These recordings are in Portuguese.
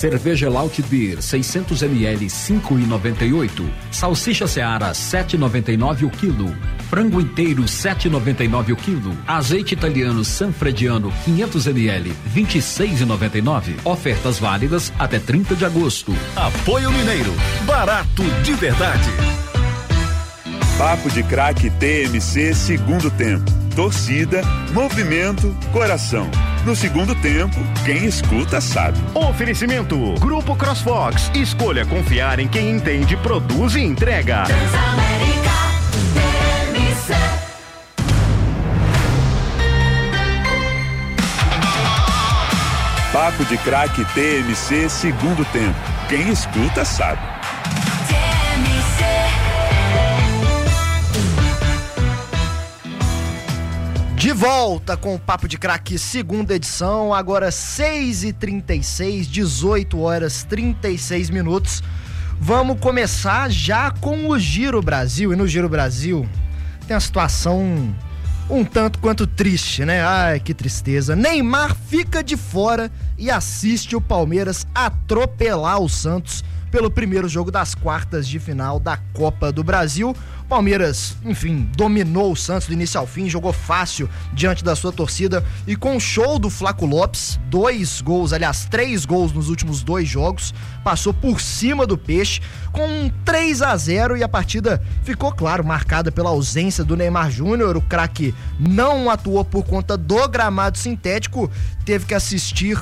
Cerveja Laut Beer 600 ml 5,98. Salsicha Seara 7,99 o quilo. Frango inteiro 7,99 o quilo. Azeite italiano Sanfrediano 500 ml 26,99. Ofertas válidas até 30 de agosto. Apoio Mineiro, barato de verdade. Papo de Craque TMC segundo tempo. Torcida, movimento, coração. No segundo tempo, quem escuta sabe. Oferecimento Grupo CrossFox. Escolha confiar em quem entende, produz e entrega. Transamérica TMC. Papo de Craque TMC segundo tempo. Quem escuta sabe. De volta com o Papo de Craque, segunda edição, agora 6h36, 18h36. Vamos começar já com o Giro Brasil. E no Giro Brasil tem uma situação um tanto quanto triste, né? Ai, que tristeza. Neymar fica de fora e assiste o Palmeiras atropelar o Santos pelo primeiro jogo das quartas de final da Copa do Brasil. Palmeiras, enfim, dominou o Santos do início ao fim, jogou fácil diante da sua torcida e com o show do Flaco Lopes, 3 gols nos últimos 2 jogos, passou por cima do Peixe com um 3-0 e a partida ficou, claro, marcada pela ausência do Neymar Júnior. O craque não atuou por conta do gramado sintético, teve que assistir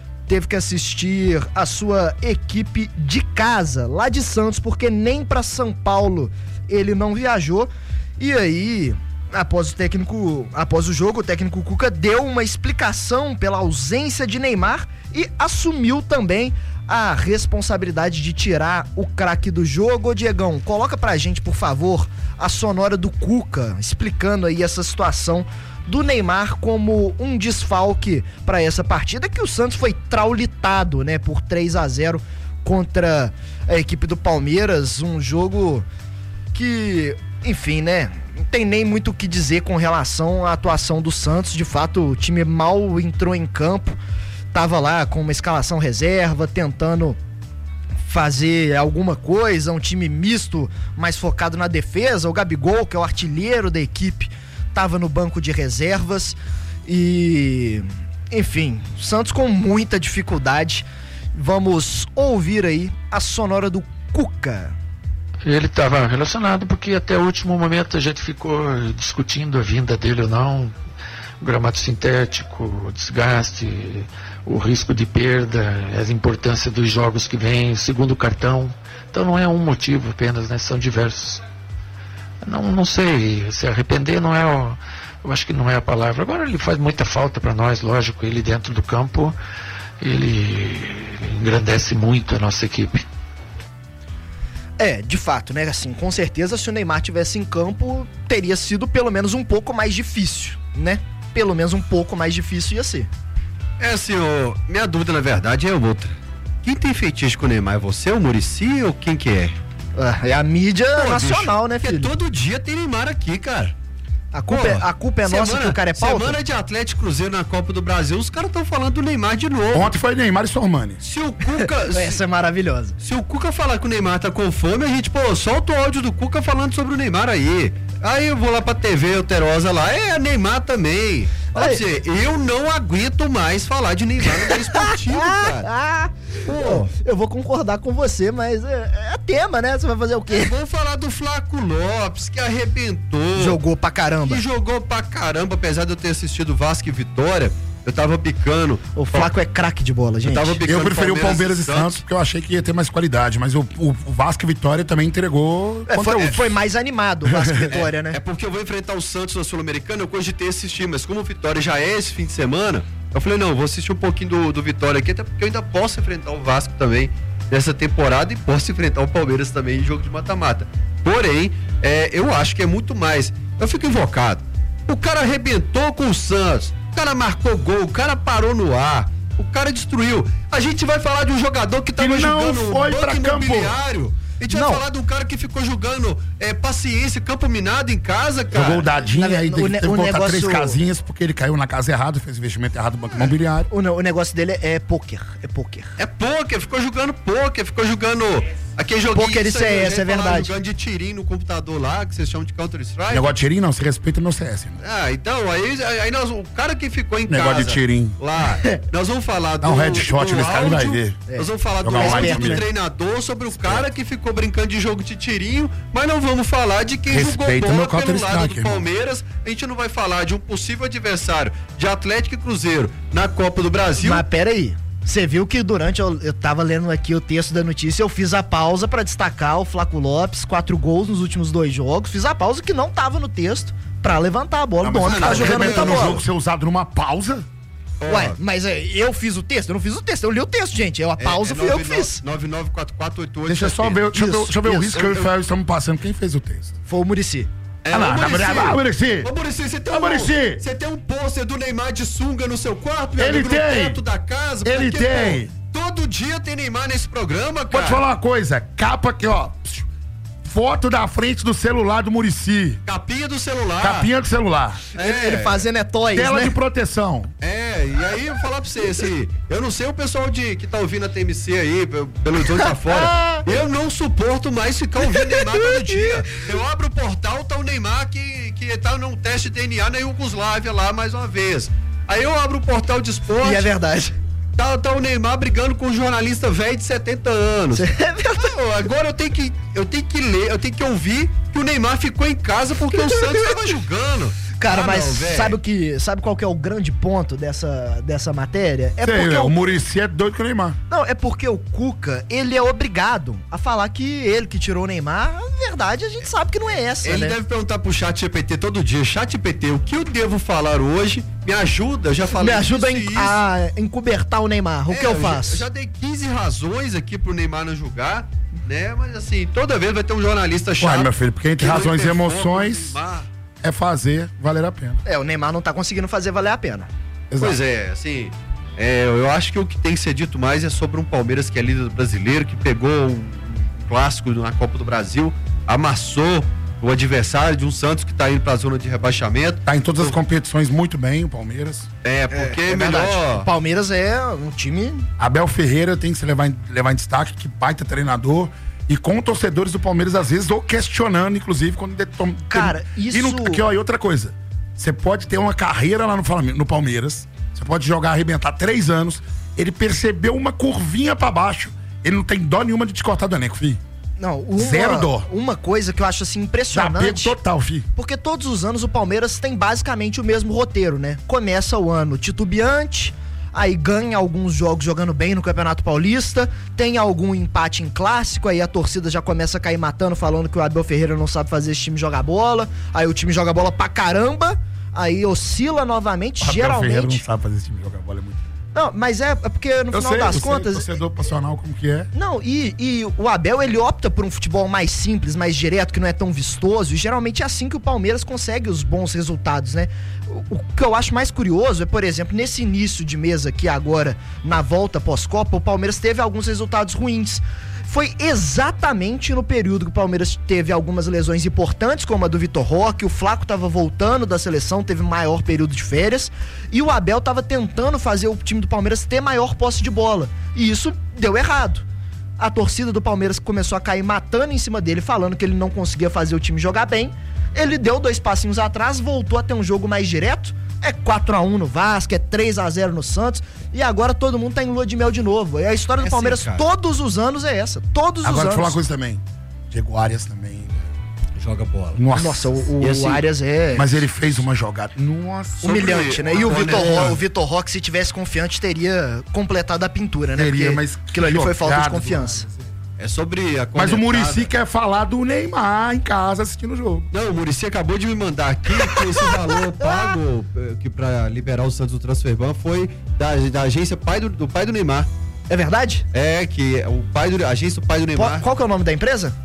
a sua equipe de casa, lá de Santos, porque nem para São Paulo ele não viajou. E aí, após o jogo, o técnico Cuca deu uma explicação pela ausência de Neymar e assumiu também a responsabilidade de tirar o craque do jogo. Ô Diegão, coloca pra gente, por favor, a sonora do Cuca, explicando aí essa situação do Neymar como um desfalque para essa partida, que o Santos foi traulitado, né, por 3-0 contra a equipe do Palmeiras, um jogo que, enfim, né, não tem nem muito o que dizer com relação à atuação do Santos. De fato, o time mal entrou em campo, tava lá com uma escalação reserva, tentando fazer alguma coisa, um time misto, mais focado na defesa. O Gabigol, que é o artilheiro da equipe, tava no banco de reservas e, enfim, Santos com muita dificuldade. Vamos ouvir aí a sonora do Cuca. Ele estava relacionado porque até o último momento a gente ficou discutindo a vinda dele ou não, o gramado sintético, o desgaste, o risco de perda, a importância dos jogos que vem, o segundo cartão. Então não é um motivo apenas, né? São diversos. Não sei, se arrepender não é, eu acho que não é a palavra. Agora ele faz muita falta para nós, lógico, ele dentro do campo, ele engrandece muito a nossa equipe. De fato, né, assim, com certeza se o Neymar tivesse em campo, teria sido pelo menos um pouco mais difícil, né? Pelo menos um pouco mais difícil ia ser. Senhor, minha dúvida na verdade é outra. Quem tem feitiço com o Neymar, é você, o Muricy ou quem que é? É a mídia nacional, bicho, né, filho? Porque todo dia tem Neymar aqui, cara. A culpa é nossa que o cara é pauta? Semana de Atlético Cruzeiro na Copa do Brasil, os caras estão falando do Neymar de novo. Ontem foi Neymar e Sormani. Se o Cuca... Essa é maravilhosa. Se o Cuca falar que o Neymar tá com fome, a gente, solta o áudio do Cuca falando sobre o Neymar aí. Aí eu vou lá pra TV Alterosa lá, Neymar também. Quer dizer, eu não aguento mais falar de Neymar no meio esportivo, cara. Eu vou concordar com você, mas é tema, né? Você vai fazer o quê? Vamos falar do Flaco Lopes, que arrebentou. Jogou pra caramba. Apesar de eu ter assistido Vasco e Vitória, eu tava bicando. O Flaco é craque de bola, gente. Eu preferi o Palmeiras e Santos, porque eu achei que ia ter mais qualidade, mas o Vasco e Vitória também entregou foi mais animado o Vasco e Vitória, né? É porque eu vou enfrentar o Santos na Sul-Americana, eu cogitei assistir, mas como o Vitória já é esse fim de semana, eu falei, não, vou assistir um pouquinho do Vitória aqui, até porque eu ainda posso enfrentar o Vasco também nessa temporada e posso enfrentar o Palmeiras também em jogo de mata-mata. Porém, eu acho que é muito mais. Eu fico invocado. O cara arrebentou com o Santos, o cara marcou gol, o cara parou no ar, o cara destruiu. A gente vai falar de um jogador que tava jogando no banco imobiliário. A gente vai falar de um cara que ficou jogando paciência, campo minado em casa, cara. Jogou o dadinho, aí teve que botar negócio... 3 casinhas, porque ele caiu na casa errada, fez investimento errado no banco imobiliário. O negócio dele é pôquer. É pôquer, ficou jogando pôquer, ficou jogando aquele joguinho. Pôquer e CS, é verdade. Jogando de tirinho no computador lá, que vocês chamam de Counter-Strike. Negócio de tirinho não, se respeita meu CS. Então, aí o cara que ficou em negócio casa. de tirinho. Lá, nós vamos falar dá um headshot nesse cara e vai ver. Nós vamos falar do áudio do treinador sobre o cara que ficou brincando de jogo de tirinho, mas não vamos falar de quem respeita jogou bola pelo lado do irmão. Palmeiras. A gente não vai falar de um possível adversário de Atlético e Cruzeiro na Copa do Brasil. Mas peraí. Você viu que durante, eu tava lendo aqui o texto da notícia, eu fiz a pausa pra destacar o Flaco Lopes, 4 gols nos últimos 2 jogos, fiz a pausa que não tava no texto pra levantar a bola do homem que tá jogando muita bola. No jogo ser usado numa pausa? Ué, mas eu fiz o texto? Eu não fiz o texto, eu li o texto, gente. A pausa fui eu que fiz. 994488. Deixa eu ver o risco que eu e o Fel estamos passando. Quem fez o texto? Foi o Muricy. Muricy, você tem um pôster do Neymar de sunga no seu quarto? Ele tem. No teto da casa? Ele tem. Todo dia tem Neymar nesse programa, cara. Pode falar uma coisa, capa aqui, ó. Foto da frente do celular do Muricy. Capinha do celular. Capinha do celular. Ele fazendo toys, tela né? de proteção. E aí eu vou falar pra você, assim, eu não sei o pessoal que tá ouvindo a TMC aí, pelo Horizonte tá fora, eu não suporto mais ficar ouvindo Neymar todo dia. Eu abro o portal, tá o Neymar que tá num teste de DNA na Iugoslávia lá, mais uma vez. Aí eu abro o portal de esporte. E é verdade. Tá o Neymar brigando com um jornalista velho de 70 anos. É verdade. Agora eu tenho que ler, eu tenho que ouvir que o Neymar ficou em casa porque o Santos tava jogando. Cara, mas sabe qual que é o grande ponto dessa matéria? Porque o Muricy é doido com o Neymar. Não, é porque o Cuca, ele é obrigado a falar que ele que tirou o Neymar, a verdade a gente sabe que não é essa, Ele deve perguntar pro ChatGPT todo dia, ChatGPT, o que eu devo falar hoje? Me ajuda, já falei. Me ajuda a encobertar o Neymar, o que eu faço? Eu já dei 15 razões aqui pro Neymar não jogar, né? Mas assim, toda vez vai ter um jornalista chato. Ué, meu filho, porque entre razões e emoções é fazer valer a pena. O Neymar não tá conseguindo fazer valer a pena. Exato. Pois é, assim, eu acho que o que tem que ser dito mais é sobre um Palmeiras que é líder brasileiro, que pegou um clássico na Copa do Brasil, amassou o adversário de um Santos que tá indo pra zona de rebaixamento. Tá em todas as competições muito bem, o Palmeiras. Porque é melhor. O Palmeiras é um time... Abel Ferreira tem que se levar em destaque, que baita treinador. E com torcedores do Palmeiras, às vezes, ou questionando, inclusive, quando... Cara, isso... Aqui, ó, e outra coisa. Você pode ter uma carreira lá no Palmeiras, você pode jogar, arrebentar 3 anos, ele percebeu uma curvinha pra baixo, ele não tem dó nenhuma de te cortar do elenco, filho. Não, zero dó. Uma coisa que eu acho assim impressionante. Total, filho. Porque todos os anos o Palmeiras tem basicamente o mesmo roteiro, né? Começa o ano titubeante, aí ganha alguns jogos jogando bem no Campeonato Paulista, tem algum empate em clássico, aí a torcida já começa a cair matando, falando que o Abel Ferreira não sabe fazer esse time jogar bola, aí o time joga bola pra caramba, aí oscila novamente, o geralmente... Abel Ferreira não sabe fazer esse time jogar bola, é muito... Não, mas é porque no final das contas... torcedor passional como que é. Não, e o Abel, ele opta por um futebol mais simples, mais direto, que não é tão vistoso, e geralmente é assim que o Palmeiras consegue os bons resultados, né? O que eu acho mais curioso é, por exemplo, nesse início de mês aqui agora, na volta pós-Copa, o Palmeiras teve alguns resultados ruins. Foi exatamente no período que o Palmeiras teve algumas lesões importantes, como a do Vitor Roque, o Flaco estava voltando da seleção, teve maior período de férias, e o Abel estava tentando fazer o time do Palmeiras ter maior posse de bola, e isso deu errado. A torcida do Palmeiras começou a cair matando em cima dele, falando que ele não conseguia fazer o time jogar bem. Ele deu 2 passinhos atrás, voltou a ter um jogo mais direto, é 4-1 no Vasco, é 3-0 no Santos, e agora todo mundo tá em lua de mel de novo. E a história do Palmeiras assim, todos os anos é essa, todos os anos. Agora, deixa eu falar uma coisa também, Diego Arias também joga bola. Nossa, o Arias é... Mas ele fez uma jogada, nossa, humilhante, né? E o Vitor Roque, se tivesse confiante, teria completado a pintura, né? Teria, porque mas aquilo ali foi falta de confiança. É sobre a Mas o Muricy quer falar do Neymar em casa assistindo o jogo. Não, o Muricy acabou de me mandar aqui que esse valor pago que pra liberar o Santos do Transferban foi da agência do pai do Neymar. É verdade? É, que a agência do pai do Neymar. Qual que é o nome da empresa?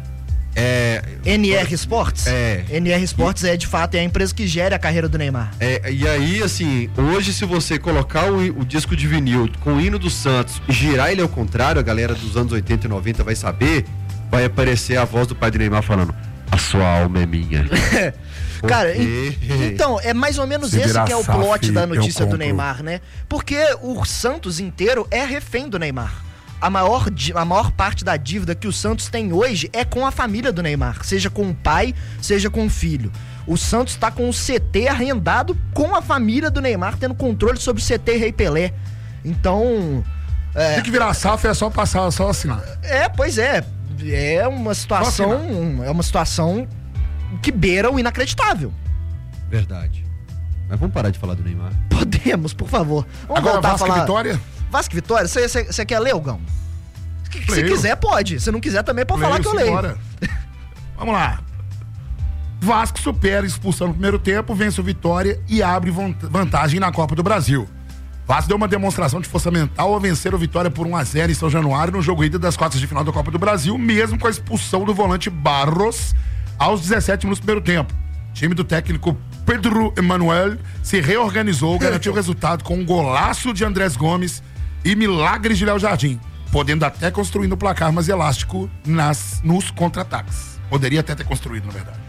NR Sports? NR Sports de fato é a empresa que gera a carreira do Neymar. E aí, assim, hoje se você colocar o disco de vinil com o hino do Santos e girar ele ao contrário, a galera dos anos 80 e 90 vai saber, vai aparecer a voz do pai do Neymar falando: a sua alma é minha. Cara, então, é mais ou menos esse que é o plot da notícia do Neymar, né? Porque o Santos inteiro é refém do Neymar. A maior parte da dívida que o Santos tem hoje é com a família do Neymar, seja com o pai, seja com o filho. O Santos tá com o CT arrendado com a família do Neymar, tendo controle sobre o CT Rei Pelé. Então... Tem que virar SAF, é só passar, só assinar. Pois é. É uma situação que beira o inacreditável. Verdade. Mas vamos parar de falar do Neymar. Podemos, por favor. Vamos agora voltar Vasco a falar... e Vitória? Vasco e Vitória? Você quer ler, Gão? Se quiser, pode. Se não quiser, também pode falar que eu leio. Vamos lá. Vasco supera expulsão no primeiro tempo, vence o Vitória e abre vantagem na Copa do Brasil. Vasco deu uma demonstração de força mental ao vencer o Vitória por 1-0 em São Januário no jogo ida das quartas de final da Copa do Brasil, mesmo com a expulsão do volante Barros aos 17 minutos do primeiro tempo. O time do técnico Pedro Emanuel se reorganizou, garantiu o resultado com um golaço de Andrés Gomes e milagres de Léo Jardim, podendo até construir no placar mais elástico nos contra-ataques. Poderia até ter construído, na verdade.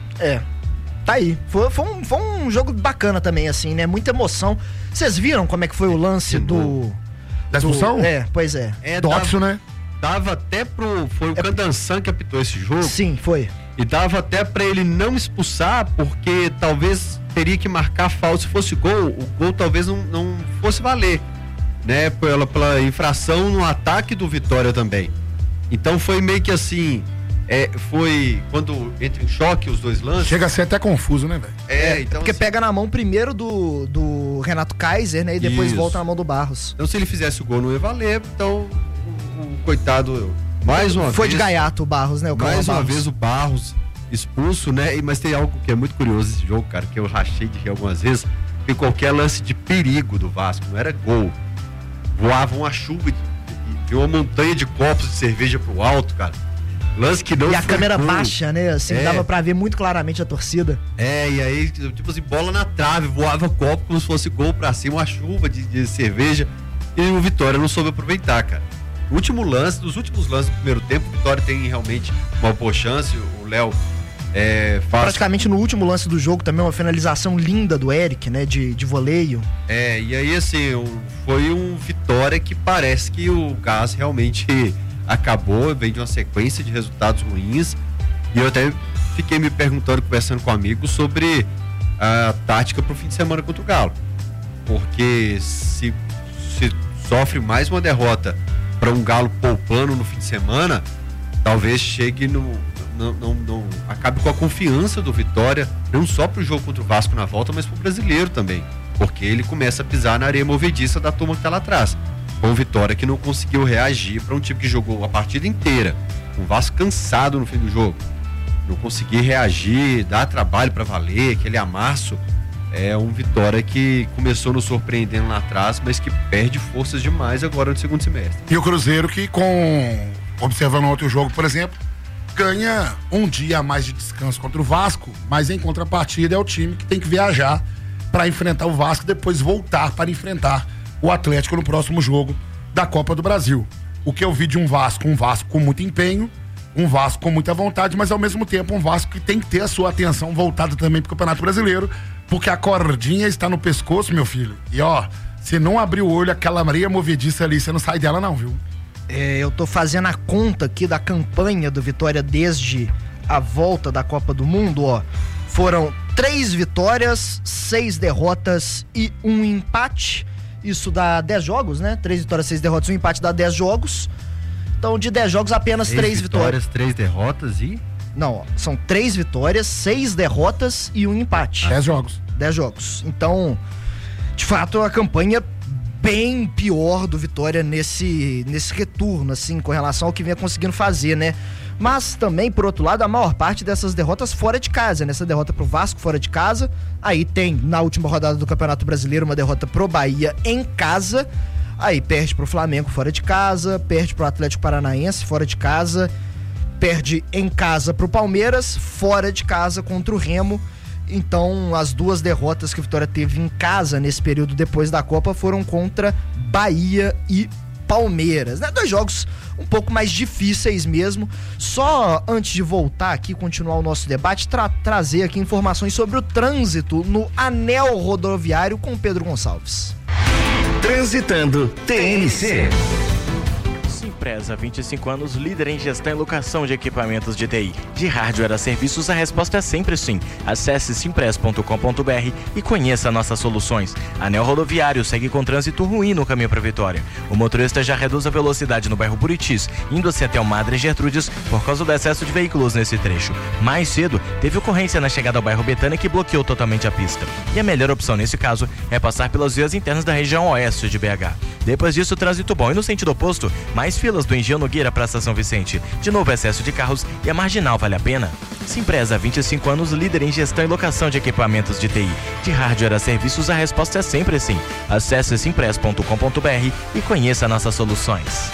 Tá aí. Foi um jogo bacana também, assim, né? Muita emoção. Vocês viram como é que foi o lance da expulsão? Pois é. Dotson, né? Dava até foi o Candançan que apitou esse jogo. Sim, foi. E dava até pra ele não expulsar, porque talvez teria que marcar falta. Se fosse gol, o gol talvez não fosse valer, né? Pela infração no ataque do Vitória também. Então foi meio que assim, foi quando entra em choque os dois lances. Chega a ser até confuso, né, velho? Então, porque assim, pega na mão primeiro do Renato Kaiser, né? E depois volta na mão do Barros. Então se ele fizesse o gol não ia valer, então o coitado... Mais uma foi vez, de gaiato o Barros, né? Mais uma vez o Barros expulso, né? Mas tem algo que é muito curioso esse jogo, cara, que eu rachei de rir algumas vezes, que qualquer lance de perigo do Vasco, não era gol. Voava uma chuva de uma montanha de copos de cerveja pro alto, cara. Lance que não. E a câmera baixa, né? Assim, dava pra ver muito claramente a torcida. E aí, tipo assim, bola na trave, voava copo como se fosse gol pra cima, uma chuva de cerveja. E o Vitória não soube aproveitar, cara. Dos últimos lances do primeiro tempo, o Vitória tem realmente uma boa chance. O Léo faz... Praticamente no último lance do jogo também, uma finalização linda do Eric, né? De voleio. E aí assim, foi um Vitória que parece que o gás realmente acabou, vem de uma sequência de resultados ruins. E eu até fiquei me perguntando, conversando com amigos, sobre a tática pro fim de semana contra o Galo. Porque se sofre mais uma derrota para um Galo poupando no fim de semana, talvez chegue não acabe com a confiança do Vitória, não só pro jogo contra o Vasco na volta, mas pro brasileiro também, porque ele começa a pisar na areia movediça da turma que tá lá atrás. Com o Vitória que não conseguiu reagir para um time que jogou a partida inteira, com o Vasco cansado no fim do jogo, não conseguir reagir, dar trabalho para valer, aquele amasso. É um Vitória que começou nos surpreendendo lá atrás, mas que perde forças demais agora no segundo semestre. E o Cruzeiro que, observando outro jogo, por exemplo, ganha um dia a mais de descanso contra o Vasco, mas em contrapartida é o time que tem que viajar para enfrentar o Vasco e depois voltar para enfrentar o Atlético no próximo jogo da Copa do Brasil. O que eu vi de um Vasco com muito empenho, um Vasco com muita vontade, mas ao mesmo tempo um Vasco que tem que ter a sua atenção voltada também pro Campeonato Brasileiro, porque a cordinha está no pescoço, meu filho. E se não abrir o olho, aquela areia movediça ali, você não sai dela não, viu? Eu tô fazendo a conta aqui da campanha do Vitória desde a volta da Copa do Mundo, Foram 3 vitórias, 6 derrotas e 1 empate. Isso dá 10 jogos, né? 3 vitórias, 6 derrotas, 1 empate dá 10 jogos. Então, de 10 jogos, apenas 3 vitórias. 3 derrotas e... Não, são 3 vitórias, 6 derrotas e 1 empate. 10 jogos. 10 jogos. Então, de fato, a campanha bem pior do Vitória nesse retorno, assim, com relação ao que vinha conseguindo fazer, né? Mas também, por outro lado, a maior parte dessas derrotas fora de casa, nessa derrota pro Vasco fora de casa, aí tem, na última rodada do Campeonato Brasileiro, uma derrota pro Bahia em casa, aí perde pro Flamengo fora de casa, perde pro Atlético Paranaense fora de casa, perde em casa pro Palmeiras, fora de casa contra o Remo. Então, as 2 derrotas que o Vitória teve em casa nesse período depois da Copa foram contra Bahia e Palmeiras, né? 2 jogos um pouco mais difíceis mesmo. Só antes de voltar aqui, continuar o nosso debate, trazer aqui informações sobre o trânsito no anel rodoviário com Pedro Gonçalves. Transitando TNC. Simpresa, 25 anos, líder em gestão e locação de equipamentos de TI. De hardware a serviços, a resposta é sempre sim. Acesse simpress.com.br e conheça nossas soluções. Anel rodoviário segue com trânsito ruim no caminho para Vitória. O motorista já reduz a velocidade no bairro Buritis, indo-se até o Madre Gertrudes por causa do excesso de veículos nesse trecho. Mais cedo, teve ocorrência na chegada ao bairro Betânia que bloqueou totalmente a pista. E a melhor opção nesse caso é passar pelas vias internas da região oeste de BH. Depois disso, trânsito bom e no sentido oposto, mais filas do Engenho Nogueira para São Vicente. De novo excesso de carros e a marginal vale a pena? Simpresa, 25 anos, líder em gestão e locação de equipamentos de TI. De hardware a serviços, a resposta é sempre sim. Acesse simpress.com.br e conheça nossas soluções.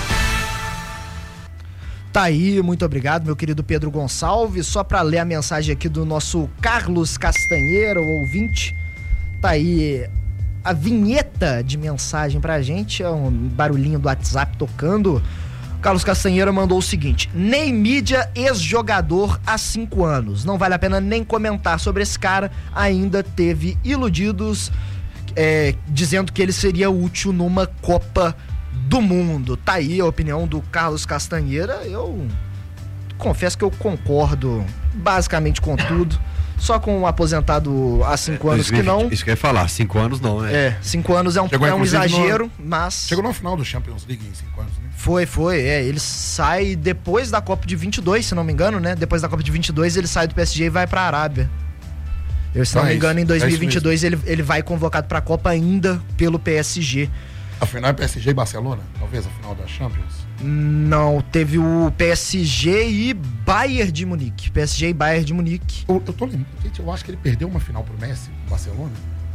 Tá aí, muito obrigado, meu querido Pedro Gonçalves. Só para ler a mensagem aqui do nosso Carlos Castanheira, o ouvinte. Tá aí a vinheta de mensagem pra gente, é um barulhinho do WhatsApp tocando. Carlos Castanheira mandou o seguinte: Ney Mídia, ex-jogador há 5 anos. Não vale a pena nem comentar sobre esse cara. Ainda teve iludidos dizendo que ele seria útil numa Copa do Mundo. Tá aí a opinião do Carlos Castanheira. Eu confesso que eu concordo basicamente com tudo. Só com um aposentado há 5 anos que não. Isso que eu ia falar, 5 anos não, né? 5 anos é um exagero, mas... Chegou na final do Champions League em 5 anos, né? Foi. Ele sai depois da Copa de 22, se não me engano, né? Depois da Copa de 22 ele sai do PSG e vai pra Arábia. Se não me engano, em 2022 ele vai convocado pra Copa ainda pelo PSG. A final é PSG e Barcelona? Talvez a final da Champions? Não, teve o PSG e Bayern de Munique. PSG e Bayern de Munique. Eu tô lembrando, gente, eu acho que ele perdeu uma final pro Messi, no Barcelona.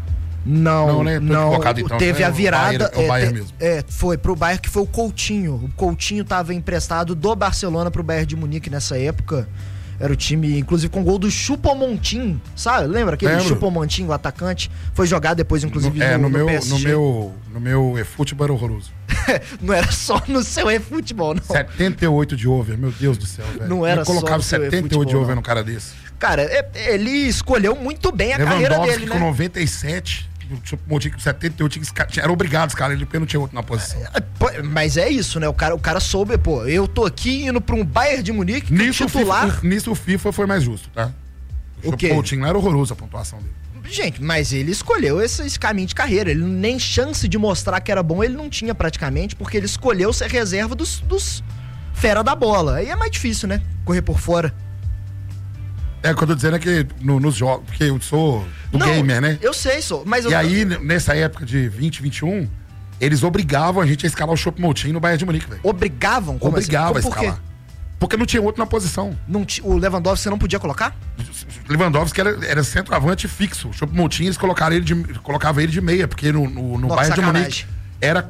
Não, né? Então, teve a virada. O Bayern mesmo. Foi pro Bayern, que foi o Coutinho. O Coutinho tava emprestado do Barcelona pro Bayern de Munique nessa época. Era o time, inclusive, com gol do Choupo-Moting, sabe? Lembra aquele Choupo-Moting, o atacante? Foi jogar depois, inclusive, no PSG. No meu eFootball era horroroso. Não era só no seu eFootball, não. 78 de over, meu Deus do céu, velho. Não era só no seu 78 de over no cara desse. Cara, ele escolheu muito bem a carreira dele, né? Com 97... Com 78 era obrigado, os caras, ele não tinha outro na posição. Mas é isso, né? O cara soube, eu tô aqui indo pra um Bayern de Munique, titular. Nisso o FIFA foi mais justo, tá? O quê? Coutinho era horroroso a pontuação dele. Gente, mas ele escolheu esse caminho de carreira. Ele nem chance de mostrar que era bom ele não tinha praticamente, porque ele escolheu ser reserva dos fera da bola. Aí é mais difícil, né? Correr por fora. O que eu tô dizendo é que nos jogos, porque eu sou gamer, né? Eu sei, mas... Aí, nessa época de 2021, eles obrigavam a gente a escalar o Choupo-Moting no Bayern de Munique, velho. Obrigavam? Como Obrigava assim? a escalar. Porque não tinha outro na posição. O Lewandowski você não podia colocar? O Lewandowski era centroavante fixo. O Choupo-Moting, eles colocavam ele de meia, porque no Bayern de Munique era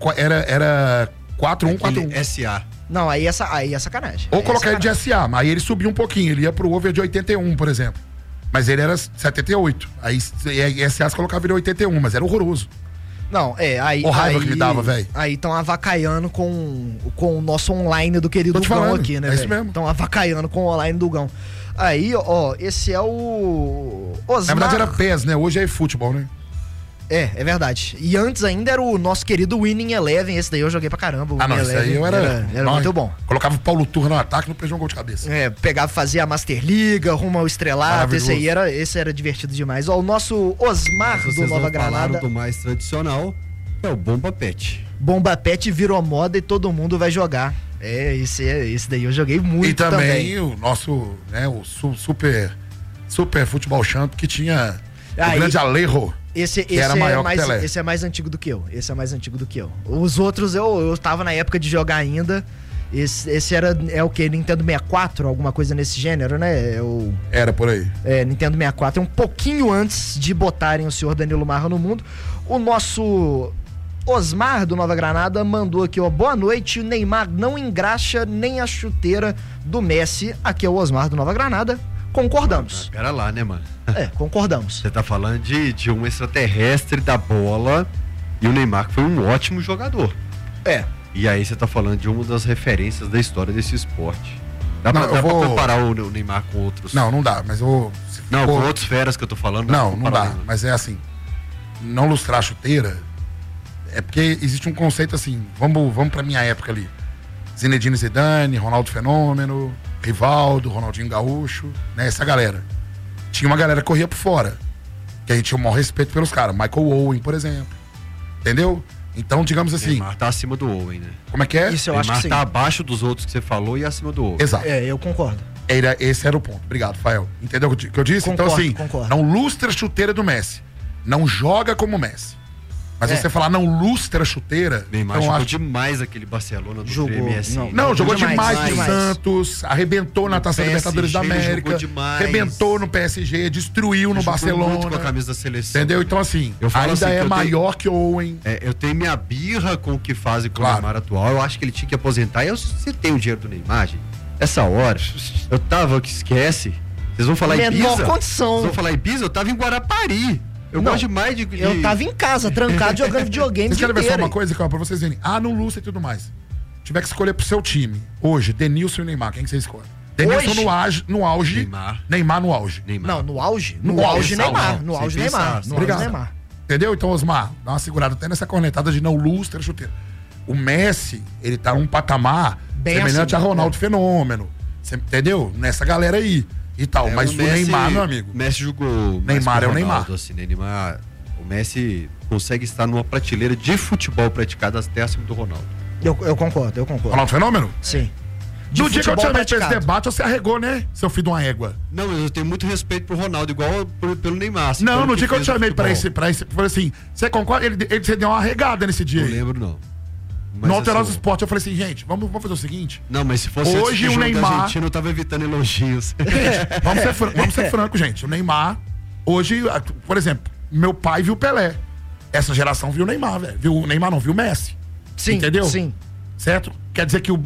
4-1-4-1. SA. Não, aí é sacanagem. Ou colocar ele de SA, mas aí ele subia um pouquinho, ele ia pro over de 81, por exemplo. Mas ele era 78. Aí SA se colocava ele 81, mas era horroroso. Não, aí... O raiva que me dava, velho. Aí estão avacaiando com o nosso online do querido Gão aqui, né, velho? É isso mesmo. Estão avacaiando com o online do Gão. Aí, esse é o Osmar... Na verdade era PES, né? Hoje é futebol, né? É verdade. E antes ainda era o nosso querido Winning Eleven. Esse daí eu joguei pra caramba. Esse aí eu era muito bom. Colocava o Paulo Turra no ataque e não perdeu um gol de cabeça. Pegava, fazia a Master Liga, rumo ao estrelato. Esse era divertido demais. O nosso Osmar do Nova Granada. Do mais tradicional é o Bomba Pet. Bomba Pet virou moda e todo mundo vai jogar. Esse daí eu joguei muito. E também o nosso, né, o super futebol champ que tinha o grande Alejo. Esse é mais antigo do que eu. Os outros eu tava na época de jogar ainda. Esse é o que? Nintendo 64? Alguma coisa nesse gênero, né? Era por aí. Nintendo 64. É um pouquinho antes de botarem o senhor Danilo Marra no mundo. O nosso Osmar do Nova Granada mandou aqui, boa noite. O Neymar não engraxa nem a chuteira do Messi. Aqui é o Osmar do Nova Granada. Concordamos. Pera lá, né, mano? Concordamos. Você tá falando de um extraterrestre da bola e o Neymar que foi um ótimo jogador. E aí você tá falando de uma das referências da história desse esporte. Dá pra comparar o Neymar com outros? Não dá, mas eu... Não, com outros feras que eu tô falando. Não dá, mas é assim, não lustrar a chuteira, é porque existe um conceito assim, vamos pra minha época ali, Zinedine Zidane, Ronaldo Fenômeno, Rivaldo, Ronaldinho Gaúcho, né, essa galera. Tinha uma galera que corria por fora, que a gente tinha o maior respeito pelos caras, Michael Owen, por exemplo, entendeu? Então, digamos assim... Neymar tá acima do Owen, né? Como é que é? Isso eu acho que sim. Neymar tá abaixo dos outros que você falou e acima do Owen. Exato. Eu concordo. Esse era o ponto. Obrigado, Fael. Entendeu o que eu disse? Concordo, então, assim, concordo. não lustra a chuteira do Messi. Não joga como Messi. Mas você falar não lustra a chuteira... Neymar jogou demais aquele Barcelona do MSN. Não, jogou demais no Santos, arrebentou na Taça Libertadores da América, arrebentou no PSG, destruiu no Barcelona. Muito com a camisa da seleção. Entendeu? Então, assim, ainda assim, é maior que o Owen. Eu tenho minha birra com o que fazem com o Neymar atual. Eu acho que ele tinha que aposentar. Se tem o dinheiro do Neymar, gente, essa hora, eu tava, que esquece. Vocês vão falar Ibiza? Menor condição. Vocês vão falar Ibiza? Eu tava em Guarapari. Eu gosto demais de... Eu tava em casa, trancado, jogando videogame. Vocês querem ver só uma coisa, calma, pra vocês verem. No lustra e tudo mais. Tiver que escolher pro seu time, hoje, Denilson e Neymar, quem que você escolhe? Denilson no auge. Neymar no auge. Não, no auge? No auge, Neymar. No auge, Neymar. Obrigado. Entendeu? Então, Osmar, dá uma segurada até nessa cornetada de não lustra chuteira. O Messi, ele tá num patamar bem semelhante a Ronaldo Fenômeno. Você entendeu? Nessa galera aí. E tal, mas o Neymar, meu amigo. O Messi jogou. Neymar é o Neymar. Assim, né? Neymar. O Messi consegue estar numa prateleira de futebol praticado até acima do Ronaldo. Eu concordo. Ronaldo Fenômeno? Sim. No dia que eu te chamei pra esse debate, você arregou, né? Seu filho de uma égua. Não, mas eu tenho muito respeito pro Ronaldo, igual pelo Neymar. Assim, não, no dia que eu te chamei pra esse. Falei assim, você concorda? Você deu uma arregada nesse dia. Não lembro, não. Mas no Alterosa Esporte, eu falei assim, gente, vamos fazer o seguinte. Não, mas se fosse hoje o Neymar. Argentina, eu tava evitando elogios. Vamos ser franco, gente. O Neymar, hoje, por exemplo, meu pai viu o Pelé. Essa geração viu o Neymar, velho. Viu o Neymar, não, viu o Messi. Sim. Entendeu? Sim. Certo? Quer dizer que o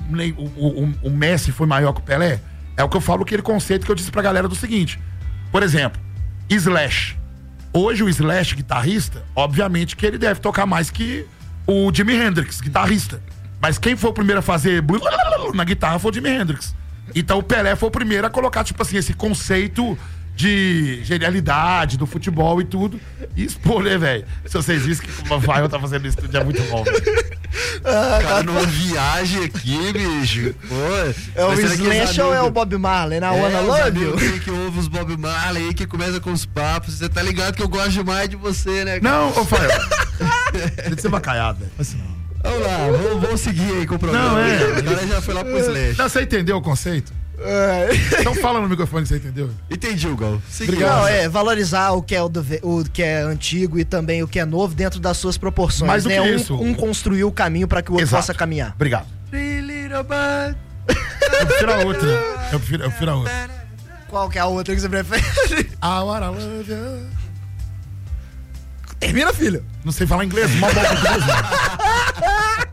Messi foi maior que o Pelé? É o que eu falo, aquele conceito que eu disse pra galera do seguinte. Por exemplo, Slash. Hoje o Slash, guitarrista, obviamente que ele deve tocar mais que o Jimi Hendrix, guitarrista. Mas quem foi o primeiro a fazer na guitarra foi o Jimi Hendrix. Então o Pelé foi o primeiro a colocar, tipo assim, esse conceito de genialidade do futebol e tudo. E expor, né, velho? Se vocês vissem que o Rafael tá fazendo isso tudo, é muito bom, velho. Cara, numa viagem aqui, bicho. Pô, é o Slash ou é o Bob Marley? Na Wanna Love You? Que ouve os Bob Marley aí, que começa com os papos. Você tá ligado que eu gosto demais de você, né? Cara? Não, ô Rafael. Deixa de ser bacalhado, velho. Assim, vamos lá, vamos seguir aí com o programa. Não, O cara já foi lá pro Slash. Não, você entendeu o conceito? Então fala no microfone, você entendeu? Entendi, Gal. Não, valorizar o que é o que é antigo e também o que é novo dentro das suas proporções. Mais do né? que isso. Um construir o caminho para que o outro possa caminhar. Obrigado. Eu prefiro a outra. Eu prefiro a outra. Qual que é a outra que você prefere? I wanna love you. Termina, filho. Não sei falar inglês, mal bom português.